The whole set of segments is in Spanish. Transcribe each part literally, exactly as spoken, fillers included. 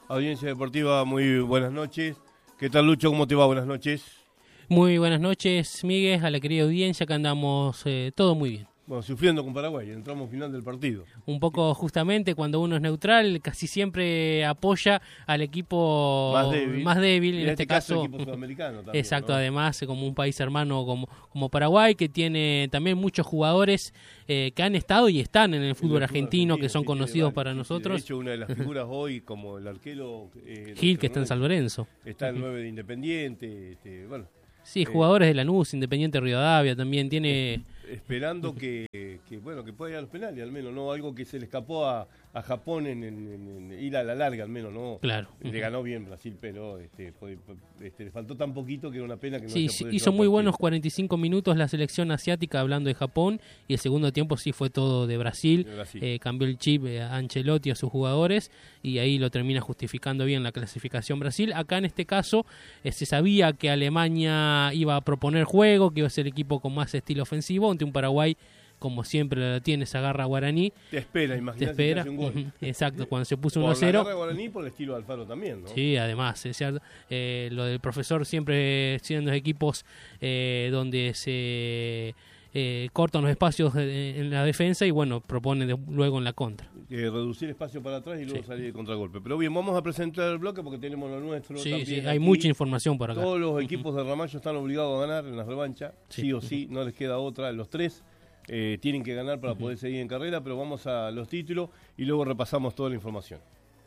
Audiencia deportiva, muy buenas noches. ¿Qué tal, Lucho? ¿Cómo te va? Buenas noches. Muy buenas noches, Miguel, a la querida audiencia, que andamos eh, todo muy bien. Bueno, sufriendo con Paraguay, entramos final del partido. Un poco justamente cuando uno es neutral, casi siempre apoya al equipo más débil, más débil en, en este, este caso, caso. equipo sudamericano también, Exacto, ¿no? Además como un país hermano como, como Paraguay, que tiene también muchos jugadores eh, que han estado y están en el fútbol, en el fútbol argentino, argentino, que son sí, conocidos para sí, nosotros. De hecho, una de las figuras hoy, como el arquero eh, Gil, que está en San Lorenzo. Está el nueve de Independiente, este, bueno. Sí, eh, jugadores de Lanús, Independiente Rivadavia también tiene... Esperando que, que bueno que pueda ir a los penales, al menos, ¿no? Algo que se le escapó a, a Japón en, en, en, en ir a la larga, al menos, ¿no? Claro. Le uh-huh. ganó bien Brasil, pero este, fue, este, le faltó tan poquito que era una pena que no sí, haya hizo muy buenos cuarenta y cinco minutos la selección asiática, hablando de Japón, y el segundo tiempo sí fue todo de Brasil. De Brasil. Eh, cambió el chip a Ancelotti, a sus jugadores, y ahí lo termina justificando bien la clasificación Brasil. Acá en este caso eh, se sabía que Alemania iba a proponer juego, que iba a ser el equipo con más estilo ofensivo, ante un Paraguay, como siempre la tiene, esa garra guaraní. Te espera, imagínate. Te espera. Un gol. Exacto, cuando se puso uno a cero. Por la garra guaraní, por el estilo de Alfaro también, ¿no? Sí, además, es cierto. Eh, lo del profesor siempre siendo equipos eh, donde se eh, cortan los espacios en la defensa y, bueno, propone de, luego en la contra. Eh, reducir espacio para atrás y luego sí. salir de contragolpe. Pero bien, vamos a presentar el bloque porque tenemos lo nuestro. Sí, también sí, aquí. Hay mucha información por acá. Todos los equipos uh-huh. de Ramallo están obligados a ganar en la revancha, sí, sí o sí, uh-huh. no les queda otra. Los tres eh, tienen que ganar para uh-huh. poder seguir en carrera, pero vamos a los títulos y luego repasamos toda la información.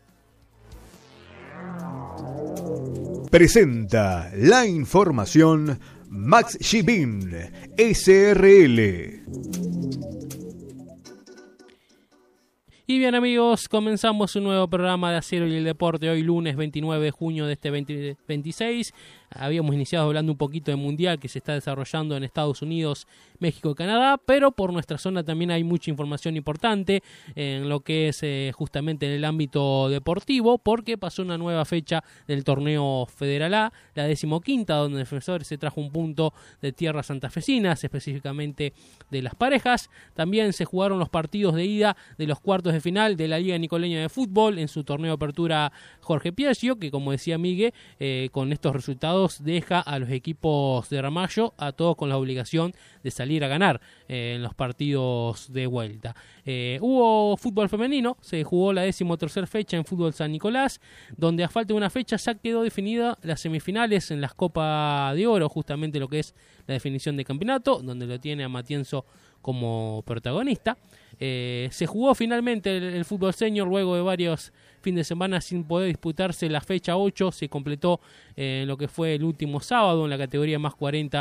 Presenta la información Max Shipping S R L. Y bien, amigos, comenzamos un nuevo programa de Acero y el Deporte hoy lunes veintinueve de junio de este veinte veintiséis. Habíamos iniciado hablando un poquito del Mundial que se está desarrollando en Estados Unidos, México y Canadá, pero por nuestra zona también hay mucha información importante en lo que es eh, justamente en el ámbito deportivo, porque pasó una nueva fecha del torneo Federal A, la decimoquinta, donde Defensores se trajo un punto de tierras santafesinas, específicamente de las parejas. También se jugaron los partidos de ida de los cuartos de final de la Liga Nicoleña de Fútbol en su torneo de apertura Jorge Piaggio, que como decía Miguel, eh, con estos resultados deja a los equipos de Ramallo a todos con la obligación de salir a ganar eh, en los partidos de vuelta. Eh, hubo fútbol femenino, se jugó la decimotercera fecha en fútbol San Nicolás, donde a falta de una fecha ya quedó definida las semifinales en las Copa de Oro, justamente lo que es la definición de campeonato, donde lo tiene a Matienzo como protagonista. Eh, se jugó finalmente el, el fútbol senior luego de varios fines de semana sin poder disputarse. La fecha ocho se completó en eh, lo que fue el último sábado en la categoría más cuarenta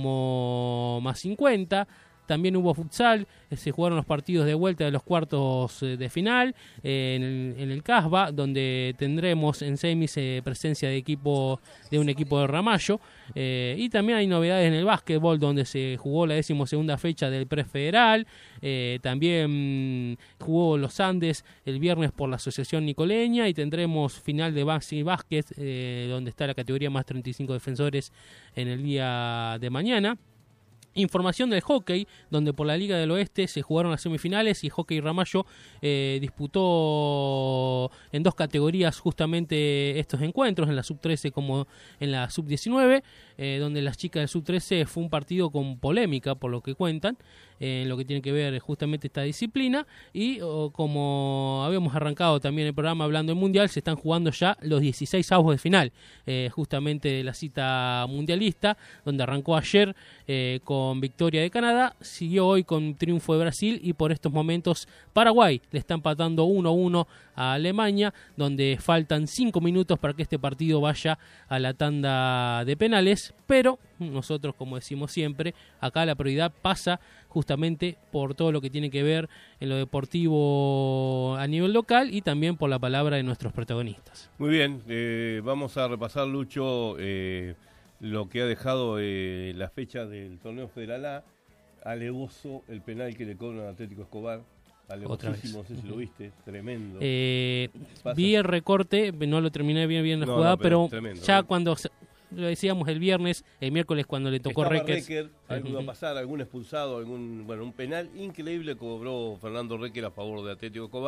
como más cincuenta. También hubo futsal, eh, se jugaron los partidos de vuelta de los cuartos eh, de final eh, en, el, en el Casba, donde tendremos en semis eh, presencia de equipo de un equipo de Ramallo. Eh, y también hay novedades en el básquetbol, donde se jugó la decimosegunda fecha del prefederal. Eh, también mmm, jugó los Andes el viernes por la Asociación Nicoleña y tendremos final de básquet, eh, donde está la categoría más treinta y cinco defensores en el día de mañana. Información del hockey, donde por la Liga del Oeste se jugaron las semifinales y Hockey Ramallo eh, disputó en dos categorías justamente estos encuentros, en la sub trece como en la sub diecinueve, eh, donde las chicas del sub trece fue un partido con polémica, por lo que cuentan, en eh, lo que tiene que ver justamente esta disciplina. Y oh, como habíamos arrancado también el programa hablando del Mundial, se están jugando ya los dieciséis avos de final, eh, justamente de la cita mundialista, donde arrancó ayer eh, con con victoria de Canadá, siguió hoy con triunfo de Brasil y por estos momentos Paraguay le está empatando uno a uno a Alemania, donde faltan cinco minutos para que este partido vaya a la tanda de penales, pero nosotros, como decimos siempre, acá la prioridad pasa justamente por todo lo que tiene que ver en lo deportivo a nivel local y también por la palabra de nuestros protagonistas. Muy bien, eh, vamos a repasar, Lucho, eh, lo que ha dejado eh, la fecha del torneo Federal A. Alevoso el penal que le cobran al Atlético Escobar. Alevosísimo, no sé si lo viste, tremendo. Eh, vi el recorte, no lo terminé bien bien la no, jugada, no, pero, pero tremendo, ya ¿no? Cuando se, lo decíamos el viernes, el miércoles cuando le tocó Requers. Requer, algo iba a pasar, algún expulsado, algún bueno un penal increíble cobró Fernando Requer a favor de Atlético Escobar.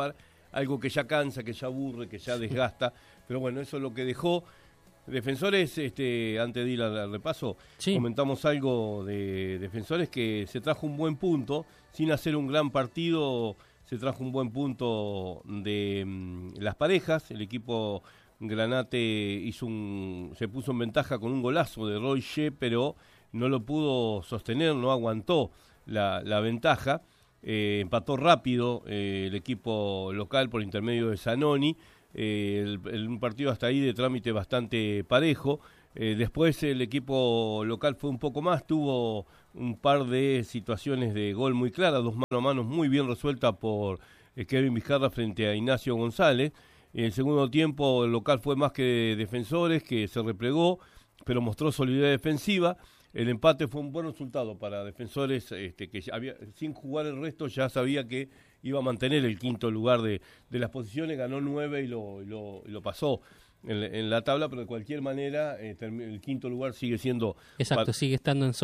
algo que ya cansa, que ya aburre, que ya desgasta, pero bueno, eso es lo que dejó. Defensores, este, antes de ir al, al repaso, sí. comentamos algo de Defensores, que se trajo un buen punto, sin hacer un gran partido, se trajo un buen punto de um, las parejas. El equipo Granate hizo un, se puso en ventaja con un golazo de Roy Shea, pero no lo pudo sostener, no aguantó la, la ventaja. Eh, empató rápido eh, el equipo local por intermedio de Zanoni. Eh, el, el, un partido hasta ahí de trámite bastante parejo. Eh, después el equipo local fue un poco más, tuvo un par de situaciones de gol muy claras, dos mano a mano muy bien resueltas por eh, Kevin Vizcarra frente a Ignacio González. En el segundo tiempo el local fue más que Defensores, que se replegó, pero mostró solidez defensiva. El empate fue un buen resultado para Defensores, este, que había, sin jugar el resto ya sabía que iba a mantener el quinto lugar de, de las posiciones, ganó nueve y lo, y lo, y lo pasó en, en la tabla, pero de cualquier manera eh, el quinto lugar sigue siendo... Exacto, para... sigue estando en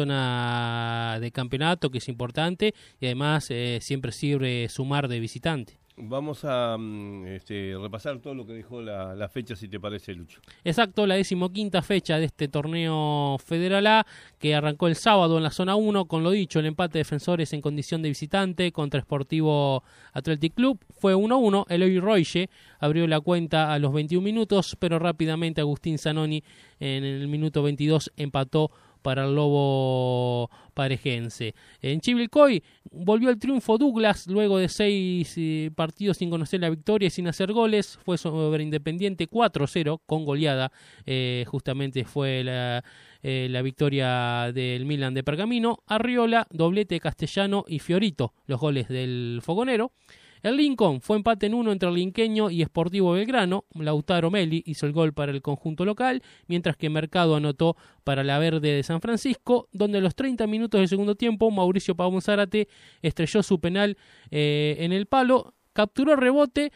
zona de campeonato, que es importante, y además eh, siempre sirve sumar de visitante. Vamos a este, repasar todo lo que dejó la, la fecha, si te parece, Lucho. Exacto, la decimoquinta fecha de este torneo Federal A, que arrancó el sábado en la zona uno, con lo dicho, el empate de Defensores en condición de visitante contra Sportivo Athletic Club. Fue uno a uno, Eloy Roige abrió la cuenta a los veintiún minutos, pero rápidamente Agustín Zanoni en el minuto veintidós empató para el Lobo parejense. En Chivilcoy volvió el triunfo Douglas luego de seis eh, partidos sin conocer la victoria y sin hacer goles. Fue sobre Independiente cuatro cero con goleada. Eh, justamente fue la, eh, la victoria del Milan de Pergamino. Arriola, doblete Castellano y Fiorito, los goles del Fogonero. El Lincoln fue empate en uno entre el Linqueño y Sportivo Belgrano. Lautaro Meli hizo el gol para el conjunto local, mientras que Mercado anotó para la Verde de San Francisco, donde a los treinta minutos del segundo tiempo Mauricio Pavón Zárate estrelló su penal eh, en el palo, capturó el rebote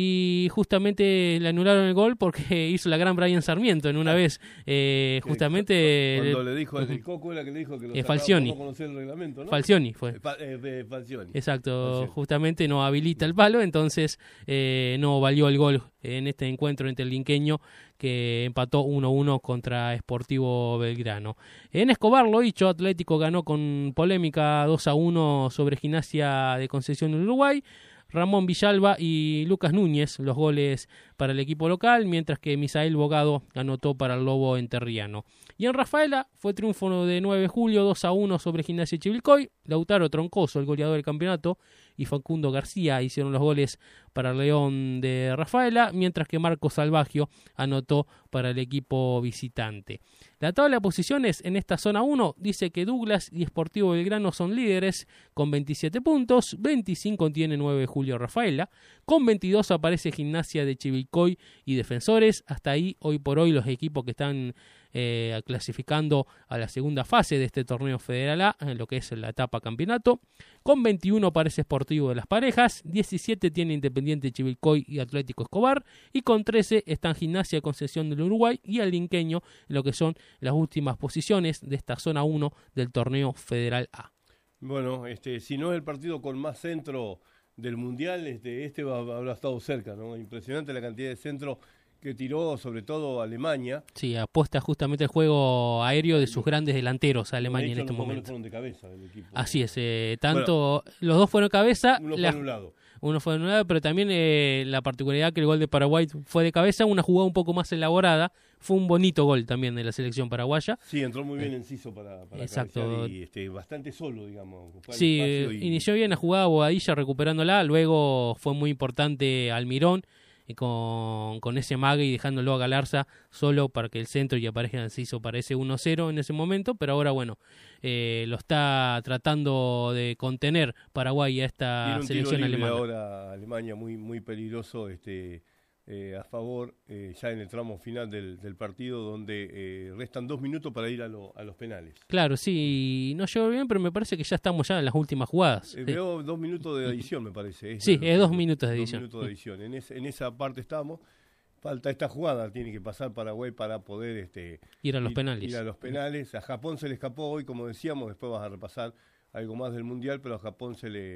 y justamente le anularon el gol porque hizo la gran Brian Sarmiento en una vez. Eh, justamente... Cuando el, le dijo, el, el Coco era que le dijo que lo eh, Falcioni. No conocer el reglamento, ¿no? Falcioni fue. Eh, eh, Falcioni. Exacto, Falcioni. Justamente no habilita el palo, entonces eh, no valió el gol en este encuentro entre el Linqueño, que empató uno a uno contra Sportivo Belgrano. En Escobar, lo dicho, Atlético ganó con polémica dos a uno sobre Gimnasia de Concepción en Uruguay. Ramón Villalba y Lucas Núñez los goles para el equipo local, mientras que Misael Bogado anotó para el Lobo Enterriano. Y en Rafaela fue triunfo de nueve de julio, dos a uno sobre Gimnasia Chivilcoy. Lautaro Troncoso, el goleador del campeonato, y Facundo García hicieron los goles para el León de Rafaela, mientras que Marcos Salvagio anotó para el equipo visitante. La tabla de posiciones en esta zona uno dice que Douglas y Sportivo Belgrano son líderes con veintisiete puntos, veinticinco tiene nueve de julio Rafaela, con veintidós aparece Gimnasia de Chivilcoy y Defensores. Hasta ahí, hoy por hoy, los equipos que están eh, clasificando a la segunda fase de este torneo Federal A, en lo que es la etapa campeonato. Con veintiuno aparece Sportivo de las Parejas, diecisiete tiene Independiente Chivilcoy y Atlético Escobar, y con trece están Gimnasia de Concepción del Uruguay y el Linqueño, lo que son las últimas posiciones de esta zona uno del torneo Federal A. Bueno, este, si no es el partido con más centro del Mundial, este, este habrá estado cerca, ¿no? Impresionante la cantidad de centro que tiró, sobre todo Alemania. Sí, apuesta justamente el juego aéreo de sus grandes delanteros a Alemania de hecho, en este los momento. Fueron de cabeza del equipo. Así es, eh, tanto bueno, los dos fueron cabeza. Uno la, fue anulado. Uno fue anulado, pero también eh, la particularidad que el gol de Paraguay fue de cabeza, una jugada un poco más elaborada. Fue un bonito gol también de la selección paraguaya. Sí, entró muy bien Enciso para, para Exacto. Y este, bastante solo, digamos. Sí, y... inició bien la jugada Bobadilla recuperándola, luego fue muy importante Almirón y con, con ese mague y dejándolo a Galarza solo para que el centro y aparezca Enciso para ese uno cero en ese momento, pero ahora bueno, eh, lo está tratando de contener Paraguay a esta Tiene un selección tiro libre alemana. Ahora Alemania muy, muy peligroso, este... Eh, a favor, eh, ya en el tramo final del, del partido, donde eh, restan dos minutos para ir a, lo, a los penales. Claro, sí, no llegó bien, pero me parece que ya estamos ya en las últimas jugadas. Eh, veo dos minutos de adición, me parece. Es sí, es dos minutos de adición. Dos minutos de adición. En, es, en esa parte estamos. Falta esta jugada, tiene que pasar Paraguay para poder este, ir a los ir, penales. Ir a los penales. A Japón se le escapó hoy, como decíamos, después vas a repasar algo más del Mundial, pero a Japón se le...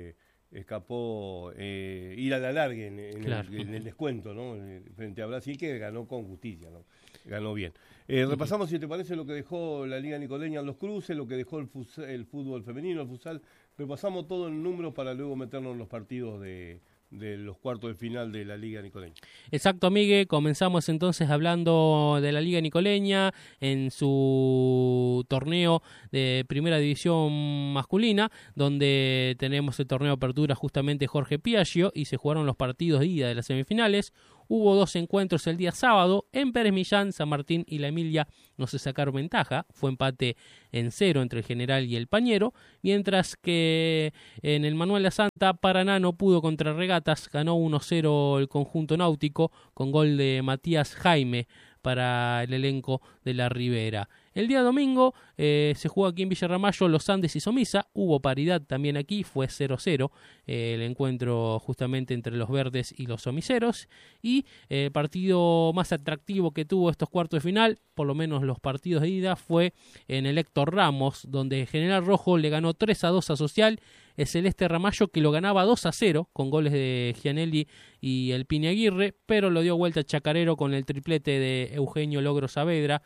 escapó eh, ir a la larga en, en, claro. el, en el descuento, ¿no? Frente a Brasil, que ganó con justicia, ¿no? Ganó bien. Eh, repasamos, si te parece, lo que dejó la Liga Nicoleña en los cruces, lo que dejó el, fus- el fútbol femenino, el futsal. Repasamos todo en números para luego meternos en los partidos de, de los cuartos de final de la Liga Nicoleña. Exacto, Miguel. Comenzamos entonces hablando de la Liga Nicoleña en su torneo de Primera División masculina, donde tenemos el torneo de apertura justamente Jorge Piaggio y se jugaron los partidos de ida de las semifinales. Hubo dos encuentros el día sábado. En Pérez Millán, San Martín y La Emilia no se sacaron ventaja. Fue empate en cero entre el General y el Pañero. Mientras que en el Manuel La Santa, Paraná no pudo contra Regatas. Ganó uno cero el conjunto náutico con gol de Matías Jaime para el elenco de la Ribera. El día domingo eh, se jugó aquí en Villa Ramallo Los Andes y Somisa. Hubo paridad también aquí, fue cero cero eh, el encuentro justamente entre los verdes y los somiseros. Y eh, el partido más atractivo que tuvo estos cuartos de final, por lo menos los partidos de ida, fue en el Héctor Ramos, donde General Rojo le ganó tres a dos a Social. El Celeste Ramallo, que lo ganaba dos a cero con goles de Gianelli y el Pini Aguirre, pero lo dio vuelta Chacarero con el triplete de Eugenio Logro Saavedra,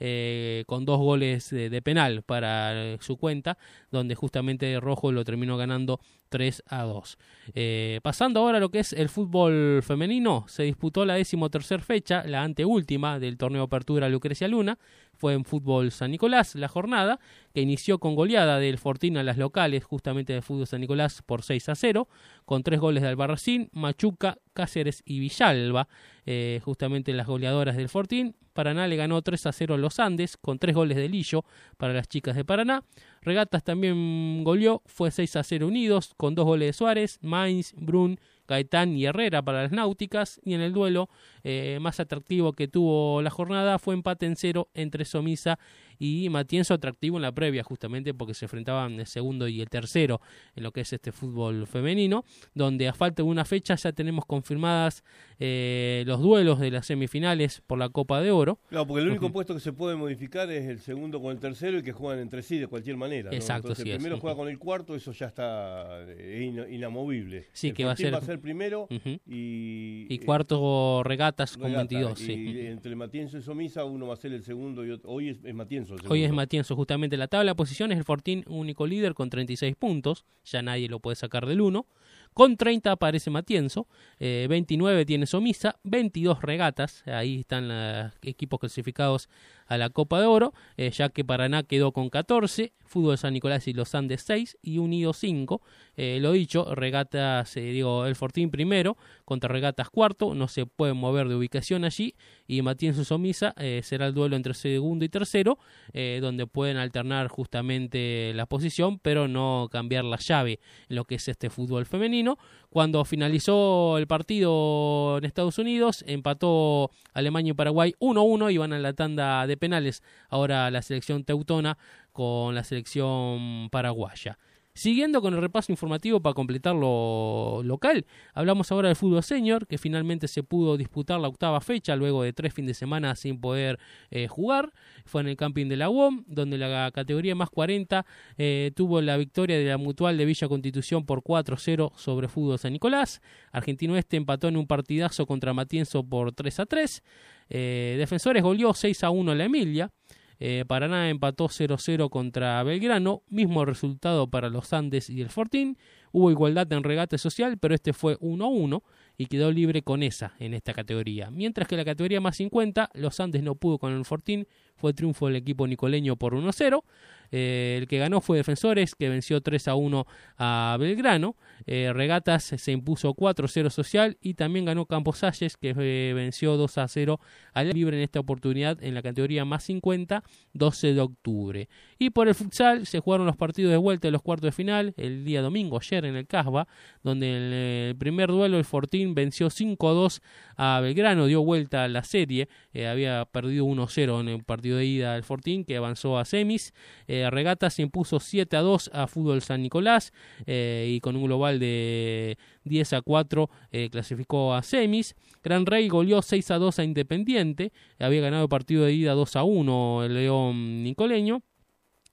eh, con dos goles de, de penal para su cuenta, donde justamente Rojo lo terminó ganando tres a dos. Eh, pasando ahora a lo que es el fútbol femenino, se disputó la decimotercera fecha, la anteúltima del torneo Apertura Lucrecia Luna. Fue en fútbol San Nicolás la jornada, que inició con goleada del Fortín a las locales, justamente del fútbol San Nicolás, por seis a cero, con tres goles de Albarracín, Machuca, Cáceres y Villalba, eh, justamente las goleadoras del Fortín. Paraná le ganó tres a cero a los Andes, con tres goles de Lillo para las chicas de Paraná. Regatas también goleó, fue seis a cero Unidos, con dos goles de Suárez, Mainz, Brun, Gaitán y Herrera para las náuticas. Y en el duelo eh, más atractivo que tuvo la jornada fue empate en cero entre Somisa y Matienzo, atractivo en la previa justamente porque se enfrentaban el segundo y el tercero en lo que es este fútbol femenino, donde a falta de una fecha ya tenemos confirmadas eh, los duelos de las semifinales por la Copa de Oro. Claro, porque el único Uh-huh. puesto que se puede modificar es el segundo con el tercero y que juegan entre sí de cualquier manera, ¿no? Exacto, Entonces, sí el primero es. juega con el cuarto, eso ya está eh, in- inamovible. Sí, el que va a Fortín ser- va a ser primero Uh-huh. y... Y cuarto Regatas con Regata, veintidós, y sí. entre Matienzo y Somisa uno va a ser el segundo y otro, hoy es, es Matienzo el segundo. Hoy es Matienzo justamente la tabla de posiciones, el Fortín único líder con treinta y seis puntos, ya nadie lo puede sacar del uno. Con treinta aparece Matienzo, eh, veintinueve tiene Somisa, veintidós Regatas, ahí están los equipos clasificados a la Copa de Oro, eh, ya que Paraná quedó con catorce, Fútbol San Nicolás y Los Andes seis y Unidos cinco. Eh, lo dicho, Regatas, eh, digo, el Fortín primero, contra Regatas cuarto, no se pueden mover de ubicación allí, y Matienzo Somisa eh, será el duelo entre segundo y tercero, eh, donde pueden alternar justamente la posición, pero no cambiar la llave en lo que es este fútbol femenino. Cuando finalizó el partido en Estados Unidos, empató Alemania y Paraguay uno a uno y van a la tanda de penales ahora la selección teutona con la selección paraguaya. Siguiendo con el repaso informativo para completar lo local, hablamos ahora del fútbol senior, que finalmente se pudo disputar la octava fecha luego de tres fines de semana sin poder eh, jugar. Fue en el camping de la U O M, donde la categoría más cuarenta eh, tuvo la victoria de la Mutual de Villa Constitución por cuatro a cero sobre Fútbol San Nicolás. Argentino Este empató en un partidazo contra Matienzo por tres a tres. Eh, Defensores goleó seis a uno a la Emilia. Eh, Paraná empató cero a cero contra Belgrano, mismo resultado para los Andes y el Fortín. Hubo igualdad en regate social, pero este fue uno a uno y quedó libre con esa en esta categoría. Mientras que la categoría más cincuenta, los Andes no pudo con el Fortín, fue triunfo del equipo nicoleño por uno a cero. Eh, el que ganó fue Defensores, que venció tres a uno a Belgrano. Eh, Regatas se impuso cuatro a cero Social y también ganó Campos Salles, que eh, venció dos a cero al Libre en esta oportunidad en la categoría más cincuenta, doce de octubre. Y por el futsal se jugaron los partidos de vuelta de los cuartos de final el día domingo, ayer en el Casba, donde en el primer duelo el Fortín venció cinco a dos a Belgrano, dio vuelta a la serie. Eh, había perdido uno a cero en el partido de ida del Fortín, que avanzó a semis. Eh, Regatas se impuso siete a dos a Fútbol San Nicolás eh, y con un global de diez a cuatro eh, clasificó a semis. Gran Rey goleó seis a dos a Independiente, había ganado el partido de ida dos a uno el León nicoleño.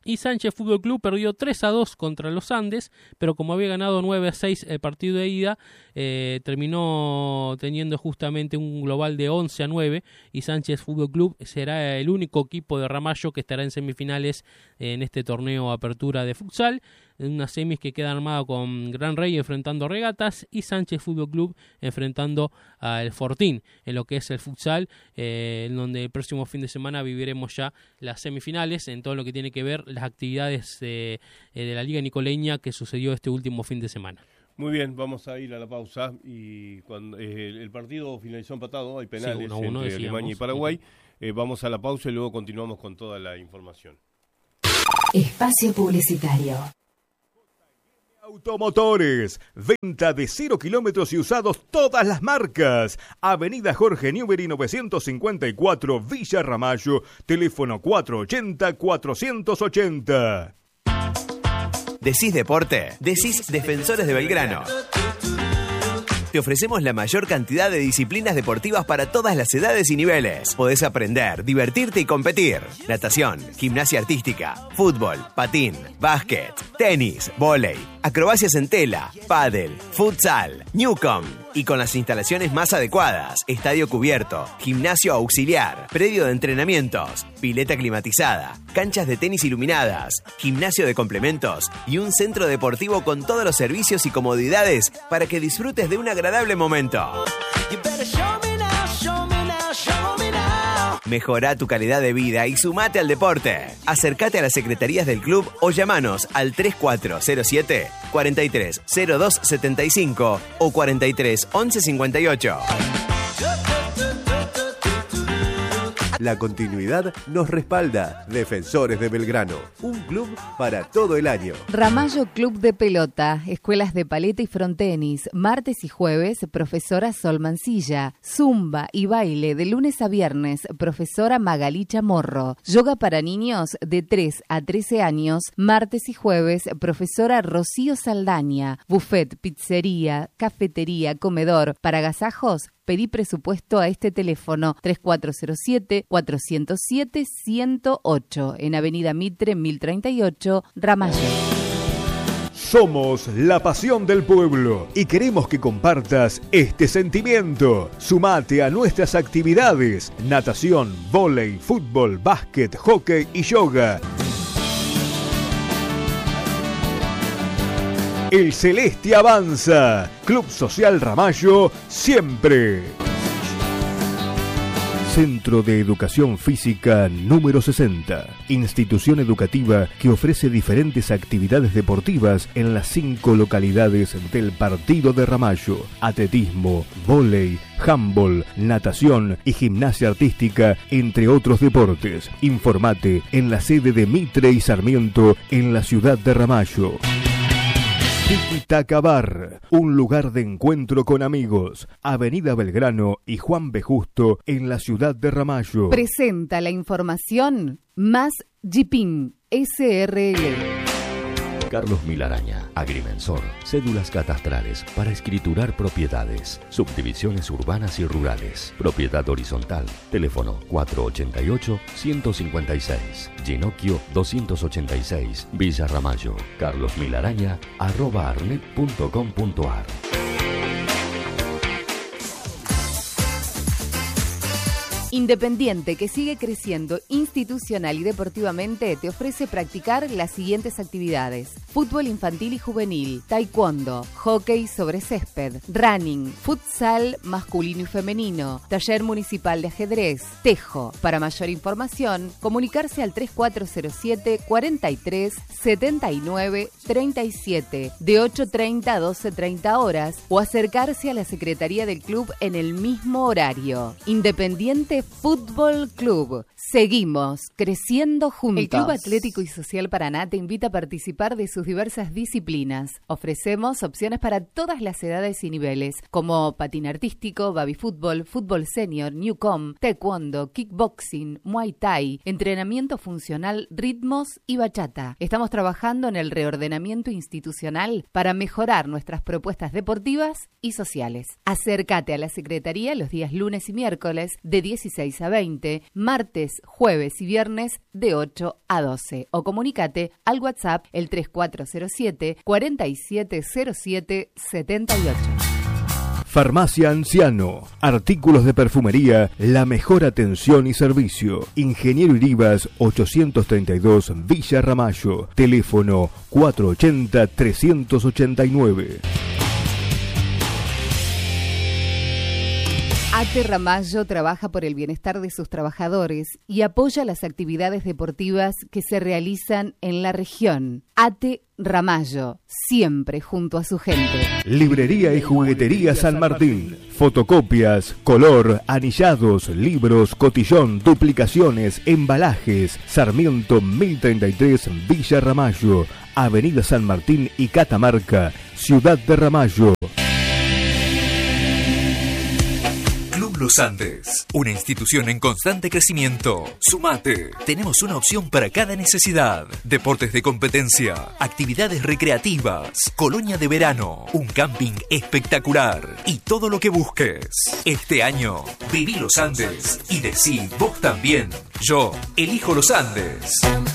Y Sánchez Fútbol Club perdió tres a dos contra los Andes, pero como había ganado nueve a seis el partido de ida, eh, terminó teniendo justamente un global de once a nueve, y Sánchez Fútbol Club será el único equipo de Ramallo que estará en semifinales en este torneo Apertura de futsal. Unas semis que quedan armadas con Gran Rey enfrentando a Regatas y Sánchez Fútbol Club enfrentando al Fortín en lo que es el futsal, eh, en donde el próximo fin de semana viviremos ya las semifinales en todo lo que tiene que ver las actividades eh, de la Liga Nicoleña que sucedió este último fin de semana. Muy bien, vamos a ir a la pausa y cuando eh, el partido finalizó empatado, hay penales sí, uno, uno, entre decíamos. Alemania y Paraguay. Eh, vamos a la pausa y luego continuamos con toda la información. Espacio publicitario. Automotores, venta de cero kilómetros y usados todas las marcas. Avenida Jorge Newbery novecientos cincuenta y cuatro, Villa Ramallo, teléfono cuatro ochenta, cuatrocientos ochenta. Decís deporte, decís Defensores de Belgrano. Te ofrecemos la mayor cantidad de disciplinas deportivas para todas las edades y niveles. Podés aprender, divertirte y competir. Natación, gimnasia artística, fútbol, patín, básquet, tenis, vóley, acrobacias en tela, pádel, futsal, Newcom. Y con las instalaciones más adecuadas, estadio cubierto, gimnasio auxiliar, predio de entrenamientos, pileta climatizada, canchas de tenis iluminadas, gimnasio de complementos y un centro deportivo con todos los servicios y comodidades para que disfrutes de un agradable momento. Mejorá tu calidad de vida y sumate al deporte. Acércate a las secretarías del club o llamanos al tres cuatro cero siete, cuatro tres cero dos siete cinco o cuatro tres once cincuenta y ocho. La continuidad nos respalda. Defensores de Belgrano, un club para todo el año. Ramallo Club de Pelota, escuelas de paleta y frontenis, martes y jueves, profesora Sol Mancilla, zumba y baile de lunes a viernes, profesora Magalí Chamorro, yoga para niños de tres a trece años, martes y jueves, profesora Rocío Saldaña, buffet, pizzería, cafetería, comedor, para agasajos. Pedí presupuesto a este teléfono tres cuatro cero siete, cuatro cero siete, uno cero ocho en Avenida Mitre mil treinta y ocho, Ramallo. Somos la pasión del pueblo y queremos que compartas este sentimiento. Sumate a nuestras actividades: natación, vóley, fútbol, básquet, hockey y yoga. El Celeste avanza. Club Social Ramallo, siempre. Centro de Educación Física número sesenta. Institución educativa que ofrece diferentes actividades deportivas en las cinco localidades del partido de Ramallo. Atletismo, vóley, handball, natación y gimnasia artística, entre otros deportes. Informate en la sede de Mitre y Sarmiento en la ciudad de Ramallo. Tiki Taka Bar, un lugar de encuentro con amigos. Avenida Belgrano y Juan B. Justo en la ciudad de Ramallo. Presenta la información Más Jipín S R L. Carlos Milaraña, agrimensor, cédulas catastrales para escriturar propiedades, subdivisiones urbanas y rurales, propiedad horizontal, teléfono cuatro ochenta y ocho, ciento cincuenta y seis, Ginocchio doscientos ochenta y seis, Villa Ramallo, Carlos Milaraña, arroba arnet punto com punto ar. Independiente, que sigue creciendo institucional y deportivamente, te ofrece practicar las siguientes actividades: fútbol infantil y juvenil, taekwondo, hockey sobre césped, running, futsal masculino y femenino, taller municipal de ajedrez, tejo. Para mayor información, comunicarse al tres cuatro cero siete, cuarenta y tres, setenta y nueve, treinta y siete, de ocho treinta a doce treinta horas, o acercarse a la secretaría del club en el mismo horario. Independiente Fútbol Club. Seguimos creciendo juntos. El Club Atlético y Social Paraná te invita a participar de sus diversas disciplinas. Ofrecemos opciones para todas las edades y niveles, como patín artístico, baby fútbol, fútbol senior, newcom, taekwondo, kickboxing, muay thai, entrenamiento funcional, ritmos y bachata. Estamos trabajando en el reordenamiento institucional para mejorar nuestras propuestas deportivas y sociales. Acércate a la Secretaría los días lunes y miércoles de dieciséis dieciséis a veinte, martes, jueves y viernes de ocho a doce. O comunícate al WhatsApp el tres cuatro cero siete, cuatro siete cero siete, siete ocho. Farmacia Anciano, artículos de perfumería, la mejor atención y servicio. Ingeniero Iribas ochocientos treinta y dos Villa Ramallo, teléfono cuatro ochenta, trescientos ochenta y nueve. ATE Ramallo trabaja por el bienestar de sus trabajadores y apoya las actividades deportivas que se realizan en la región. ATE Ramallo, siempre junto a su gente. Librería y Juguetería San Martín. Fotocopias, color, anillados, libros, cotillón, duplicaciones, embalajes. Sarmiento mil treinta y tres, Villa Ramallo. Avenida San Martín y Catamarca, Ciudad de Ramallo. Los Andes, una institución en constante crecimiento. Sumate. Tenemos una opción para cada necesidad. Deportes de competencia, actividades recreativas, colonia de verano, un camping espectacular y todo lo que busques. Este año, viví Los Andes y decí vos también. Yo elijo Los Andes.